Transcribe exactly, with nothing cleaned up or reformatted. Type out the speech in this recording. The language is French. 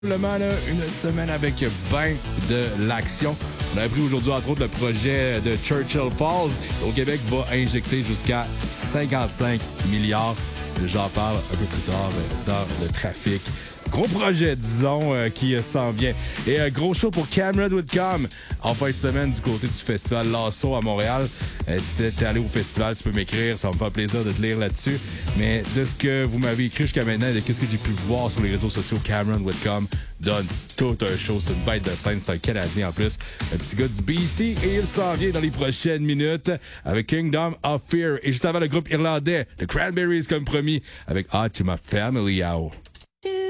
Simplement, là, une semaine avec ben de l'action. On a appris aujourd'hui, entre autres, le projet de Churchill Falls au Québec va injecter jusqu'à cinquante-cinq milliards. J'en parle un peu plus tard dans le trafic. Gros projet, disons, euh, qui euh, s'en vient. Et euh, gros show pour Cameron Whitcomb en fin de semaine du côté du festival Lasso à Montréal. Euh, si t'es allé au festival, tu peux m'écrire. Ça va me faire plaisir de te lire là-dessus. Mais de ce que vous m'avez écrit jusqu'à maintenant, de qu'est-ce que j'ai pu voir sur les réseaux sociaux, Cameron Whitcomb donne tout un show. C'est une bête de scène. C'est un Canadien en plus. Un petit gars du B C. Et il s'en vient dans les prochaines minutes avec Kingdom of Fear. Et juste avant, le groupe irlandais, The Cranberries, comme promis, avec Ah, to my family, ow.